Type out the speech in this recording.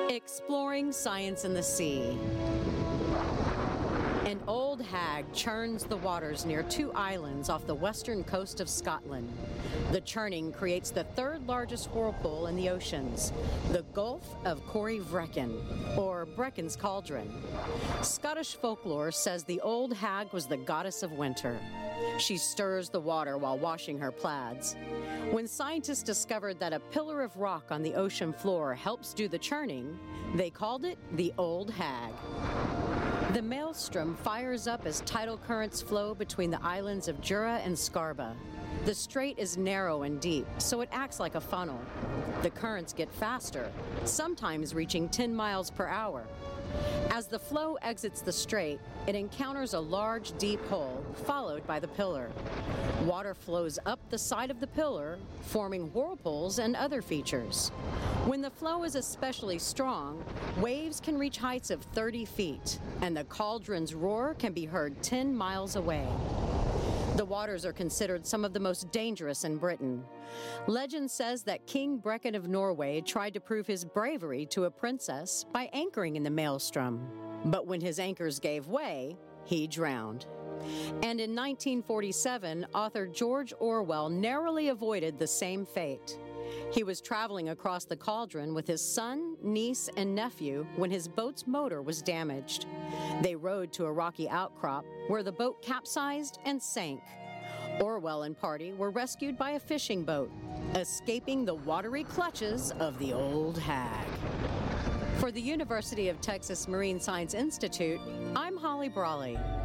Exploring science in the sea. An old hag churns the waters near two islands off the western coast of Scotland. The churning creates the third largest whirlpool in the oceans, the Gulf of Corryvreckan, or Brecken's Cauldron. Scottish folklore says the old hag was the goddess of winter. She stirs the water while washing her plaids. When scientists discovered that a pillar of rock on the ocean floor helps do the churning, they called it the Old Hag. The maelstrom fires up as tidal currents flow between the islands of Jura and Scarba. The strait is narrow and deep, so it acts like a funnel. The currents get faster, sometimes reaching 10 miles per hour. As the flow exits the strait, it encounters a large, deep hole, followed by the pillar. Water flows up the side of the pillar, forming whirlpools and other features. When the flow is especially strong, waves can reach heights of 30 feet, and the cauldron's roar can be heard 10 miles away. The waters are considered some of the most dangerous in Britain. Legend says that King Brecken of Norway tried to prove his bravery to a princess by anchoring in the maelstrom. But when his anchors gave way, he drowned. And in 1947, author George Orwell narrowly avoided the same fate. He was traveling across the cauldron with his son, niece, and nephew when his boat's motor was damaged. They rowed to a rocky outcrop where the boat capsized and sank. Orwell and party were rescued by a fishing boat, escaping the watery clutches of the old hag. For the University of Texas Marine Science Institute, I'm Holly Brawley.